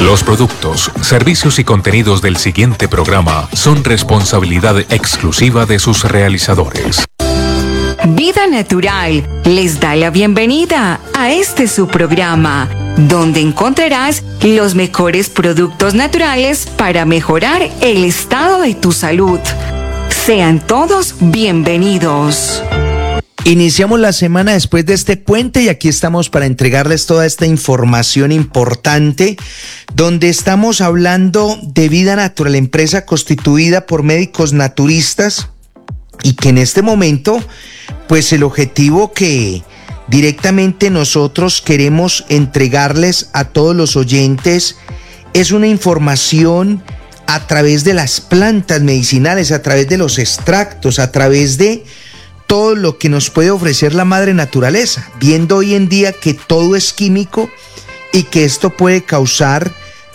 Los productos, servicios y contenidos del siguiente programa son responsabilidad exclusiva de sus realizadores. Vida Natural les da la bienvenida a este su programa, donde encontrarás los mejores productos naturales para mejorar el estado de tu salud. Sean todos bienvenidos. Iniciamos la semana después de este puente y aquí estamos para entregarles toda esta información importante, donde estamos hablando de Vida Natural, empresa constituida por médicos naturistas y que en este momento, pues el objetivo que directamente nosotros queremos entregarles a todos los oyentes es una información a través de las plantas medicinales, a través de los extractos, a través de todo lo que nos puede ofrecer la madre naturaleza, viendo hoy en día que todo es químico y que esto puede causar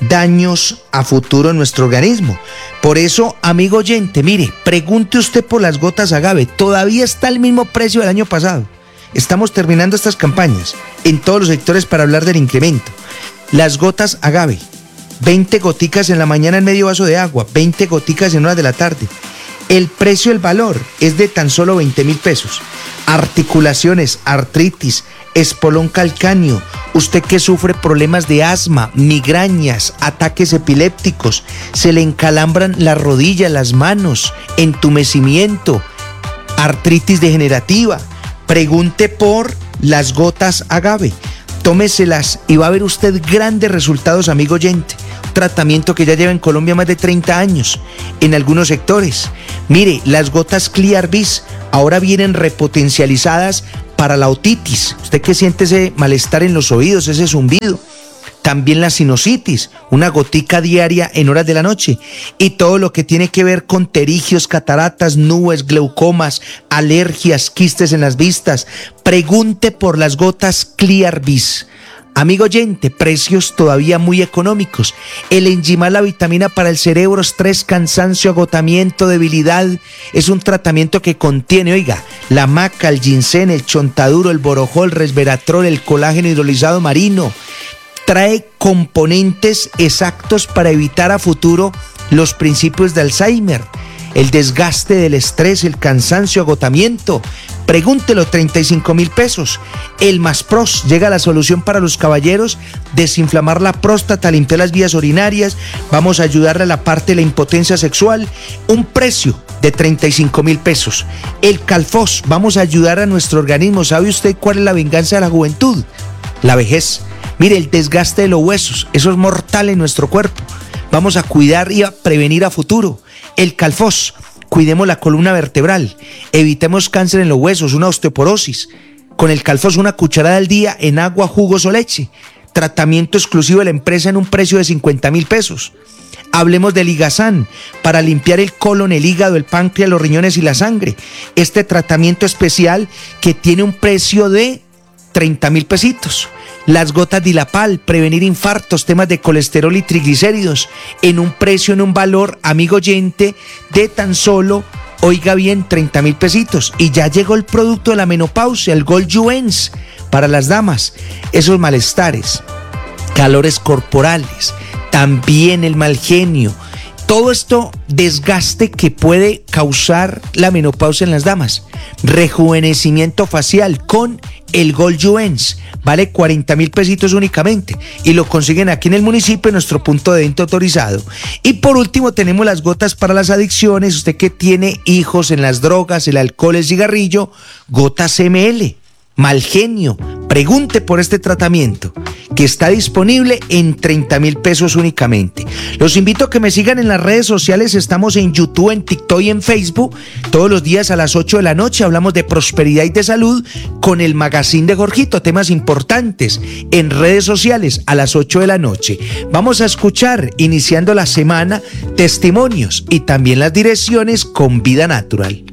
daños a futuro en nuestro organismo. Por eso, amigo oyente, mire, pregunte usted por las gotas agave, todavía está el mismo precio del año pasado. Estamos terminando estas campañas en todos los sectores para hablar del incremento. Las gotas agave, 20 goticas en la mañana en medio vaso de agua, 20 goticas en horas de la tarde. El precio, el valor es de tan solo 20,000 pesos. Articulaciones, artritis, espolón calcáneo, usted que sufre problemas de asma, migrañas, ataques epilépticos, se le encalambran las rodillas, las manos, entumecimiento, artritis degenerativa, pregunte por las gotas agave. Tómeselas y va a ver usted grandes resultados, amigo oyente. Tratamiento que ya lleva en Colombia más de 30 años en algunos sectores. Mire, las gotas Clear Bis ahora vienen repotencializadas para la otitis. Usted que siente ese malestar en los oídos, ese zumbido. También la sinusitis, una gotica diaria en horas de la noche. Y todo lo que tiene que ver con pterigios, cataratas, nubes, glaucomas, alergias, quistes en las vistas. Pregunte por las gotas Clear Bis. Amigo oyente, precios todavía muy económicos. El Enzymal, la vitamina para el cerebro, estrés, cansancio, agotamiento, debilidad. Es un tratamiento que contiene, oiga, la maca, el ginseng, el chontaduro, el borojol, resveratrol, el colágeno hidrolizado marino. Trae componentes exactos para evitar a futuro los principios de Alzheimer, el desgaste del estrés, el cansancio, agotamiento. Pregúntelo, 35,000 pesos. El Maspros, llega la solución para los caballeros, desinflamar la próstata, limpiar las vías urinarias, vamos a ayudarle a la parte de la impotencia sexual, un precio de 35,000 pesos. El Calfos, vamos a ayudar a nuestro organismo. ¿Sabe usted cuál es la venganza de la juventud? La vejez. Mire, el desgaste de los huesos, eso es mortal en nuestro cuerpo. Vamos a cuidar y a prevenir a futuro. El Calfos, cuidemos la columna vertebral, evitemos cáncer en los huesos, una osteoporosis. Con el Calfos, una cucharada al día en agua, jugos o leche. Tratamiento exclusivo de la empresa en un precio de 50,000 pesos. Hablemos del Ligazán, para limpiar el colon, el hígado, el páncreas, los riñones y la sangre. Este tratamiento especial que tiene un precio de 30,000 pesitos. Las gotas Dilapal, prevenir infartos, temas de colesterol y triglicéridos, en un precio, en un valor, amigo oyente, de tan solo, oiga bien, 30,000 pesitos. Y ya llegó el producto de la menopausia, el Gold Juens, para las damas, esos malestares, calores corporales, también el mal genio. Todo esto desgaste que puede causar la menopausia en las damas. Rejuvenecimiento facial con el Gold Juens. Vale 40,000 pesitos únicamente y lo consiguen aquí en el municipio en nuestro punto de venta autorizado. Y por último tenemos las gotas para las adicciones. Usted que tiene hijos en las drogas, el alcohol, el cigarrillo, gotas ML, mal genio. Pregunte por este tratamiento que está disponible en 30,000 pesos únicamente. Los invito a que me sigan en las redes sociales. Estamos en YouTube, en TikTok y en Facebook. Todos los días a las 8 de la noche hablamos de prosperidad y de salud con el Magazine de Jorgito. Temas importantes en redes sociales a las 8 de la noche. Vamos a escuchar, iniciando la semana, testimonios y también las direcciones con Vida Natural.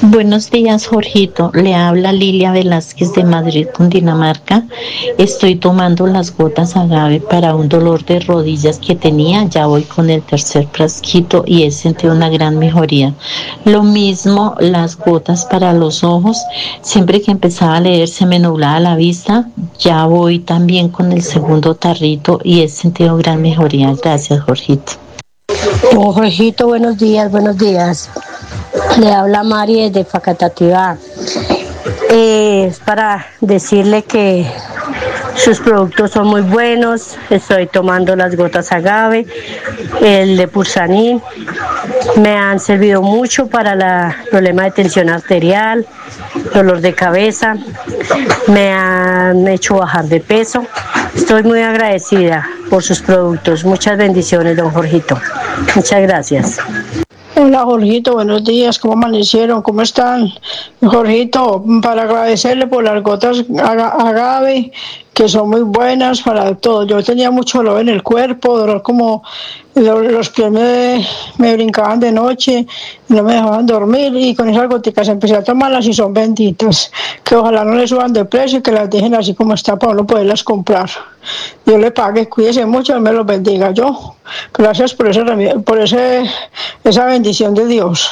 Buenos días, Jorgito. Le habla Lilia Velázquez de Madrid, Cundinamarca. Estoy tomando las gotas agave para un dolor de rodillas que tenía. Ya voy con el tercer frasquito y he sentido una gran mejoría. Lo mismo las gotas para los ojos. Siempre que empezaba a leer se me nublaba la vista. Ya voy también con el segundo tarrito y he sentido gran mejoría. Gracias, Jorgito. Oh, Jorgito, buenos días, buenos días. Le habla Mari desde Facatativá. Es para decirle que sus productos son muy buenos. Estoy tomando las gotas agave, el de Pursanin. Me han servido mucho para el problema de tensión arterial, dolor de cabeza. Me han hecho bajar de peso. Estoy muy agradecida por sus productos. Muchas bendiciones, don Jorgito. Muchas gracias. Hola, Jorgito, buenos días, ¿cómo amanecieron? ¿Cómo están? Jorgito, para agradecerle por las gotas agave, que son muy buenas para todo. Yo tenía mucho dolor en el cuerpo, dolor como los pies me brincaban de noche, no me dejaban dormir, y con esas goticas empecé a tomarlas y son benditas. Que ojalá no le suban de precio y que las dejen así como está para uno poderlas comprar. Dios le pague, cuídese mucho, Dios me los bendiga. Yo, gracias por esa bendición de Dios.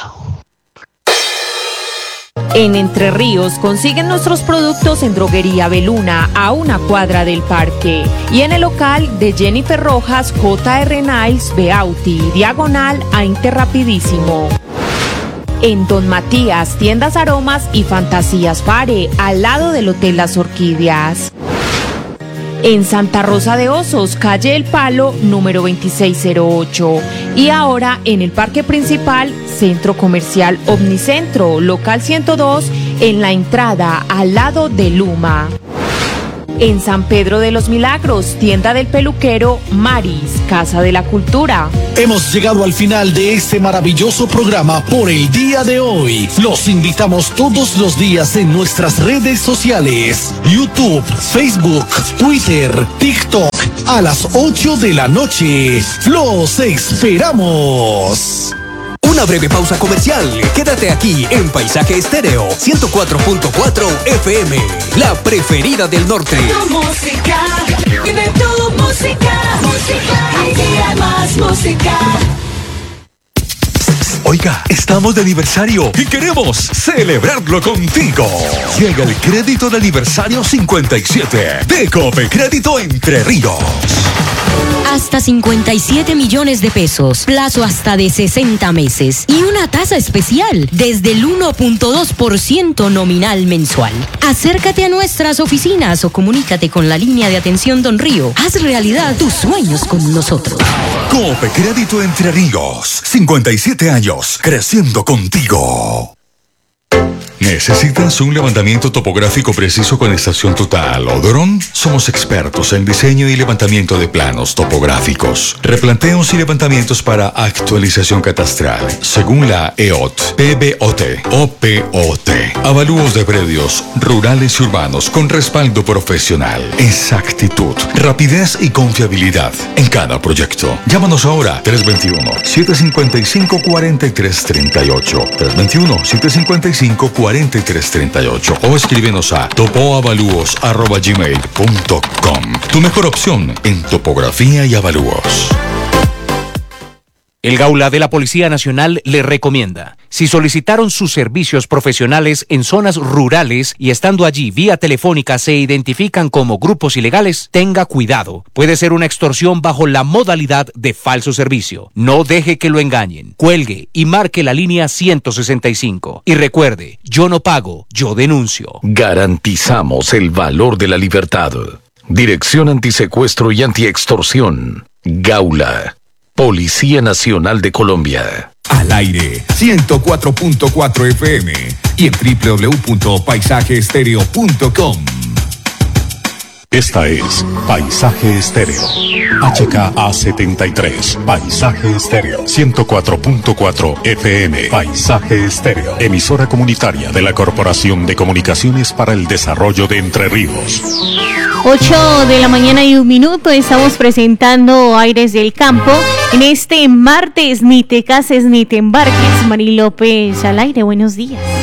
En Entre Ríos consiguen nuestros productos en Droguería Beluna, a una cuadra del parque, y en el local de Jennifer Rojas, J.R. Niles, Beauty, diagonal a Interrapidísimo. En Don Matías, tiendas Aromas y Fantasías Fare, al lado del Hotel Las Orquídeas. En Santa Rosa de Osos, calle El Palo, número 2608. Y ahora en el Parque Principal, Centro Comercial Omnicentro, local 102, en la entrada, al lado de Luma. En San Pedro de los Milagros, tienda del peluquero Maris, Casa de la Cultura. Hemos llegado al final de este maravilloso programa por el día de hoy. Los invitamos todos los días en nuestras redes sociales: YouTube, Facebook, Twitter, TikTok, a las 8 de la noche. ¡Los esperamos! Una breve pausa comercial. Quédate aquí en Paisaje Estéreo 104.4 FM, la preferida del norte. Tu música, vive tu música, aquí hay más música. Oiga, estamos de aniversario y queremos celebrarlo contigo. Llega el crédito de aniversario 57 de Cope Crédito Entre Ríos. Hasta 57 millones de pesos, plazo hasta de 60 meses y una tasa especial desde el 1.2% nominal mensual. Acércate a nuestras oficinas o comunícate con la línea de atención Don Río. Haz realidad tus sueños con nosotros. Cope Crédito Entre Ríos, 57 años creciendo contigo. ¿Necesitas un levantamiento topográfico preciso con estación total o dron? Somos expertos en diseño y levantamiento de planos topográficos, replanteos y levantamientos para actualización catastral, según la EOT, PBOT o POT. Avalúos de predios rurales y urbanos con respaldo profesional, exactitud, rapidez y confiabilidad en cada proyecto. Llámanos ahora, 321-755-4338, 321-755-4338, o escríbenos a topoavalúos@gmail.com. Tu mejor opción en topografía y avalúos. El Gaula de la Policía Nacional le recomienda: si solicitaron sus servicios profesionales en zonas rurales y estando allí vía telefónica se identifican como grupos ilegales, tenga cuidado. Puede ser una extorsión bajo la modalidad de falso servicio. No deje que lo engañen. Cuelgue y marque la línea 165. Y recuerde, yo no pago, yo denuncio. Garantizamos el valor de la libertad. Dirección Antisecuestro y Antiextorsión. Gaula. Policía Nacional de Colombia. Al aire, 104.4 FM y en www.paisajeestereo.com. Esta es Paisaje Estéreo. HKA 73. Paisaje Estéreo. 104.4 FM. Paisaje Estéreo. Emisora comunitaria de la Corporación de Comunicaciones para el Desarrollo de Entre Ríos. 8 de la mañana y 1 minuto. Estamos presentando Aires del Campo. En este martes, ni te cases ni te embarques. Mari López al aire. Buenos días.